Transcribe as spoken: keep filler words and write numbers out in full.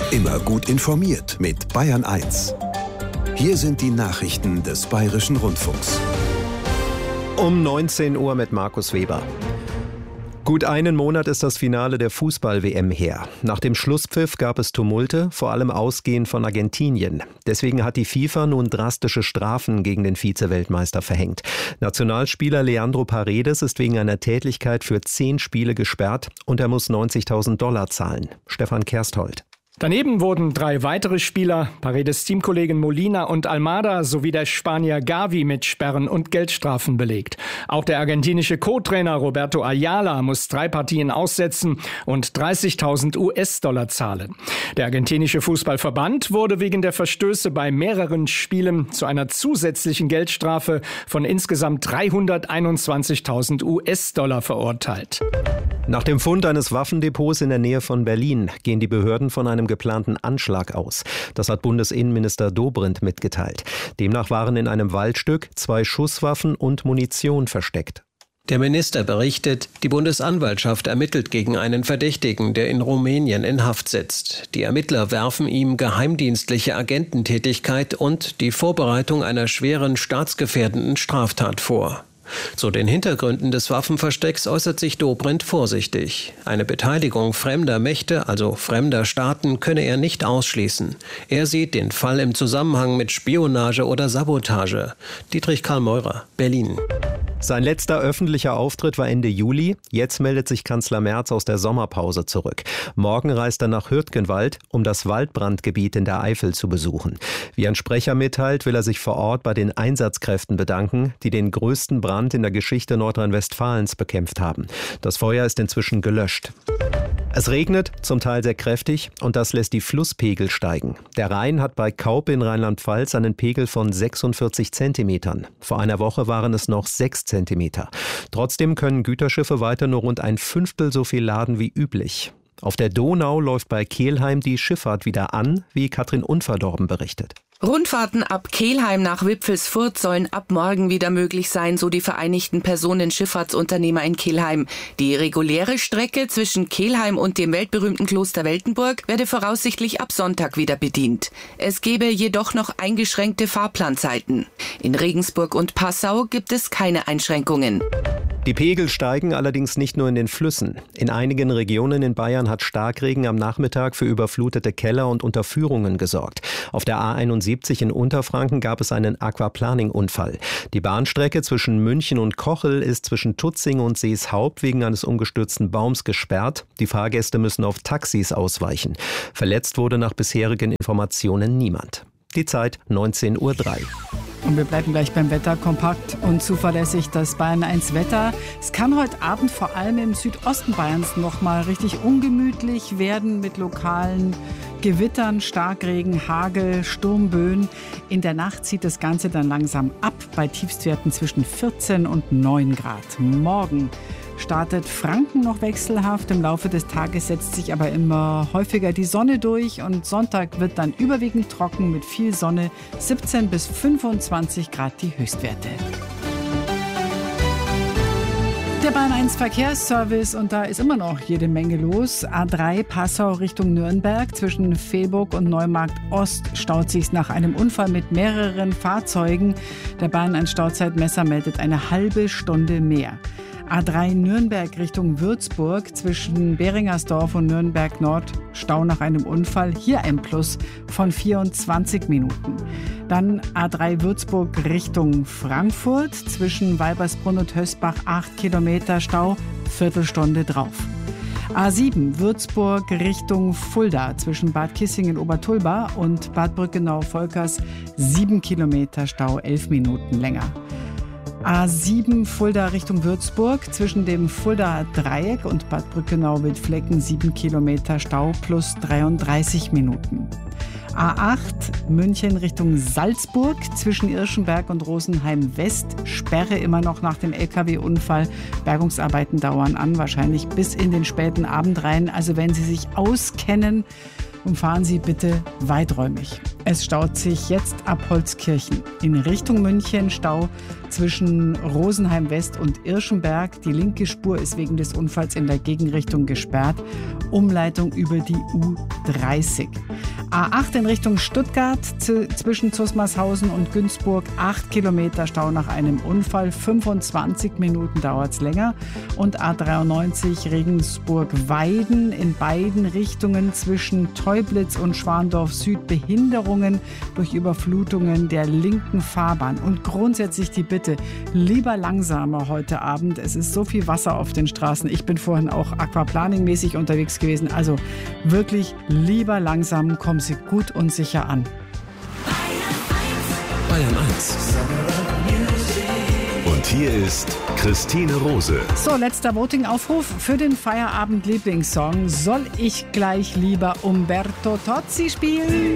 Immer gut informiert mit Bayern eins. Hier sind die Nachrichten des Bayerischen Rundfunks. Um neunzehn Uhr mit Markus Weber. Gut einen Monat ist das Finale der Fußball-W M her. Nach dem Schlusspfiff gab es Tumulte, vor allem ausgehend von Argentinien. Deswegen hat die FIFA nun drastische Strafen gegen den Vize-Weltmeister verhängt. Nationalspieler Leandro Paredes ist wegen einer Tätlichkeit für zehn Spiele gesperrt und er muss neunzigtausend Dollar zahlen. Stefan Kersthold. Daneben wurden drei weitere Spieler, Paredes Teamkollegen Molina und Almada sowie der Spanier Gavi mit Sperren und Geldstrafen belegt. Auch der argentinische Co-Trainer Roberto Ayala muss drei Partien aussetzen und dreißigtausend U S-Dollar zahlen. Der argentinische Fußballverband wurde wegen der Verstöße bei mehreren Spielen zu einer zusätzlichen Geldstrafe von insgesamt dreihunderteinundzwanzigtausend U S-Dollar verurteilt. Nach dem Fund eines Waffendepots in der Nähe von Berlin gehen die Behörden von einem geplanten Anschlag aus. Das hat Bundesinnenminister Dobrindt mitgeteilt. Demnach waren in einem Waldstück zwei Schusswaffen und Munition versteckt. Der Minister berichtet, die Bundesanwaltschaft ermittelt gegen einen Verdächtigen, der in Rumänien in Haft sitzt. Die Ermittler werfen ihm geheimdienstliche Agententätigkeit und die Vorbereitung einer schweren staatsgefährdenden Straftat vor. Zu den Hintergründen des Waffenverstecks äußert sich Dobrindt vorsichtig. Eine Beteiligung fremder Mächte, also fremder Staaten, könne er nicht ausschließen. Er sieht den Fall im Zusammenhang mit Spionage oder Sabotage. Dietrich Karl Meurer, Berlin. Sein letzter öffentlicher Auftritt war Ende Juli. Jetzt meldet sich Kanzler Merz aus der Sommerpause zurück. Morgen reist er nach Hürtgenwald, um das Waldbrandgebiet in der Eifel zu besuchen. Wie ein Sprecher mitteilt, will er sich vor Ort bei den Einsatzkräften bedanken, die den größten Brand in der Geschichte Nordrhein-Westfalens bekämpft haben. Das Feuer ist inzwischen gelöscht. Es regnet, zum Teil sehr kräftig, und das lässt die Flusspegel steigen. Der Rhein hat bei Kaup in Rheinland-Pfalz einen Pegel von sechsundvierzig Zentimetern. Vor einer Woche waren es noch sechs Zentimeter. Trotzdem können Güterschiffe weiter nur rund ein Fünftel so viel laden wie üblich. Auf der Donau läuft bei Kelheim die Schifffahrt wieder an, wie Katrin Unverdorben berichtet. Rundfahrten ab Kelheim nach Wipfelsfurth sollen ab morgen wieder möglich sein, so die Vereinigten Personenschifffahrtsunternehmer in Kelheim. Die reguläre Strecke zwischen Kelheim und dem weltberühmten Kloster Weltenburg werde voraussichtlich ab Sonntag wieder bedient. Es gebe jedoch noch eingeschränkte Fahrplanzeiten. In Regensburg und Passau gibt es keine Einschränkungen. Die Pegel steigen allerdings nicht nur in den Flüssen. In einigen Regionen in Bayern hat Starkregen am Nachmittag für überflutete Keller und Unterführungen gesorgt. Auf der A einundsiebzig in Unterfranken gab es einen Aquaplaning-Unfall. Die Bahnstrecke zwischen München und Kochel ist zwischen Tutzing und Seeshaupt wegen eines umgestürzten Baums gesperrt. Die Fahrgäste müssen auf Taxis ausweichen. Verletzt wurde nach bisherigen Informationen niemand. Die Zeit neunzehn Uhr drei. Und wir bleiben gleich beim Wetter, kompakt und zuverlässig, das Bayern eins Wetter. Es kann heute Abend vor allem im Südosten Bayerns noch mal richtig ungemütlich werden mit lokalen Gewittern, Starkregen, Hagel, Sturmböen. In der Nacht zieht das Ganze dann langsam ab bei Tiefstwerten zwischen vierzehn und neun Grad. Morgen startet Franken noch wechselhaft. Im Laufe des Tages setzt sich aber immer häufiger die Sonne durch und Sonntag wird dann überwiegend trocken mit viel Sonne, siebzehn bis fünfundzwanzig Grad die Höchstwerte. Der Bayern eins Verkehrsservice und da ist immer noch jede Menge los. A drei Passau Richtung Nürnberg zwischen Velburg und Neumarkt Ost staut sich nach einem Unfall mit mehreren Fahrzeugen. Der Bayern eins Stauzeitmesser meldet eine halbe Stunde mehr. A drei Nürnberg Richtung Würzburg zwischen Beringersdorf und Nürnberg Nord Stau nach einem Unfall. Hier ein Plus von vierundzwanzig Minuten. Dann A drei Würzburg Richtung Frankfurt zwischen Walbersbrunn und Hösbach acht Kilometer Stau, Viertelstunde drauf. A sieben Würzburg Richtung Fulda zwischen Bad Kissingen Obertulba und Bad Brückenau-Volkers sieben Kilometer Stau, elf Minuten länger. A sieben Fulda Richtung Würzburg zwischen dem Fuldaer Dreieck und Bad Brückenau-Wildflecken sieben Kilometer Stau plus dreiunddreißig Minuten. A acht München Richtung Salzburg zwischen Irschenberg und Rosenheim West. Sperre immer noch nach dem L K W-Unfall. Bergungsarbeiten dauern an, wahrscheinlich bis in den späten Abend rein. Also wenn Sie sich auskennen, umfahren Sie bitte weiträumig. Es staut sich jetzt ab Holzkirchen. In Richtung München Stau zwischen Rosenheim West und Irschenberg. Die linke Spur ist wegen des Unfalls in der Gegenrichtung gesperrt. Umleitung über die U dreißig. A acht in Richtung Stuttgart z- zwischen Zusmarshausen und Günzburg. acht Kilometer Stau nach einem Unfall. fünfundzwanzig Minuten dauert es länger. Und A dreiundneunzig Regensburg-Weiden in beiden Richtungen zwischen Teublitz und Schwandorf Süd. Behinderungen durch Überflutungen der linken Fahrbahn. Und grundsätzlich die Bitte, lieber langsamer heute Abend. Es ist so viel Wasser auf den Straßen. Ich bin vorhin auch aquaplaning-mäßig unterwegs gewesen. Also wirklich lieber langsam, kommen Sie gut und sicher an. Bayern eins. Und hier ist Christine Rose. So, letzter Voting-Aufruf für den Feierabend-Lieblingssong. Soll ich gleich lieber Umberto Tozzi spielen?